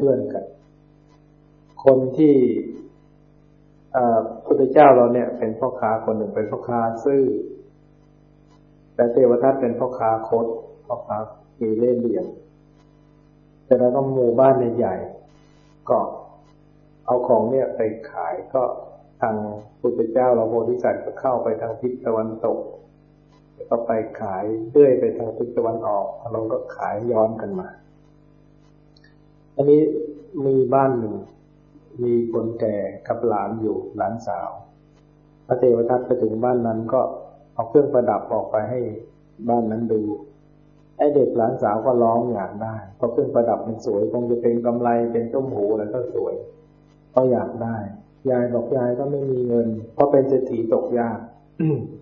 พื่อนกันคนที่พุทธเจ้าเราเนี่ยเป็นพ่อค้าคนหนึ่งเป็นพ่อค้าซื่อแต่เทวทัตเป็นพ่อค้าคดพ่อค้ามีเล่ห์เหลี่ยมแต่แล้วก็หมู่บ้านใหญ่ก็เอาของเนี่ยไปขายก็ทางพุทธเจ้าเราโพธิสัตว์ก็เข้าไปทางทิศตะวันตกแล้วก็ไปขายเรื่อยไปทางทิศตะวันออกเราก็ขายย้อนกันมาอันนี้มีบ้านหนึ่งมีคนแก่กับหลานอยู่หลานสาวพระเทวทัตไปถึงบ้านนั้นก็เอาเครื่องประดับออกไปให้บ้านนั้นดูไอ้เด็กหลานสาวก็ร้องอยากได้เพราะเครื่องประดับมันสวยคงจะเป็นกำไลเป็นต้มหูแล้วก็สวยก็อยากได้ยายบอกยายก็ไม่มีเงินเพราะเป็นเศรษฐีตกยาก